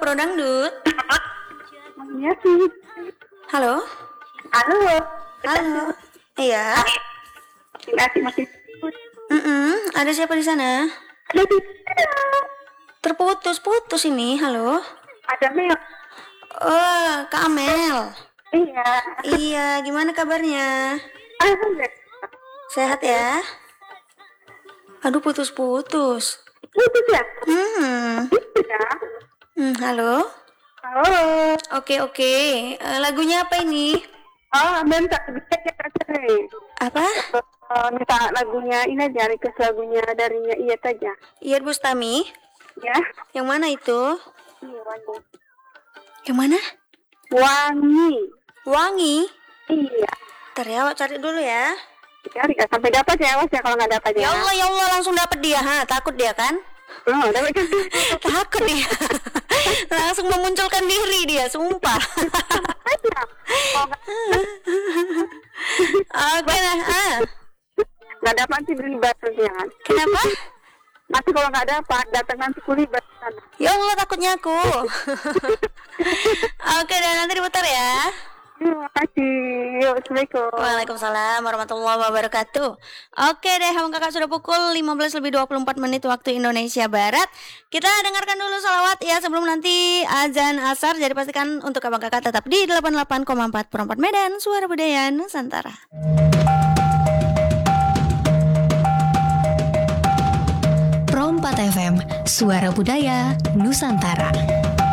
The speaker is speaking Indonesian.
Boro Dangdut. Iya sih. Halo? Halo. Halo. Iya. Masih. Ada siapa di sana? Ada di. Terputus-putus ini. Halo? Ada Mel. Oh, Kak Amel. Iya. Iya, gimana kabarnya? Alhamdulillah. Sehat ya? Aduh, putus-putus. Putus ya? Ya. Halo? Halo. Oke. Lagunya apa ini? Oh, minta bisa nih. Apa? Minta lagunya ini aja, request lagunya dari Iyet aja. Iyeth Bustami? Ya. Yang mana itu? Iya, Wangi. Yang mana? Wangi. Wangi? Iya. Ntar ya, Wak cari dulu ya. Cari kan sampai dapat ya, awas ya kalau nggak dapat ya. Ya Allah, langsung dapet dia. Takut dia kan? Oh, dapat kan? Takut dia. Langsung memunculkan diri dia, sumpah. Oke nah. Nggak dapat nanti berlibat nanti ya kan? Kenapa? Nanti kalau nggak dapat, datang nanti kulibat sana. Ya Allah, takutnya aku. Oke, dan nanti diputar ya. Terima kasih. Assalamualaikum. Waalaikumsalam warahmatullahi wabarakatuh. Oke deh, kakak sudah pukul 15:24 waktu Indonesia Barat. Kita dengarkan dulu salawat ya sebelum nanti azan asar. Jadi pastikan untuk abang kakak tetap di 88,4 Perempat Medan, Suara Budaya Nusantara. Pro 4 FM, Suara Budaya Nusantara.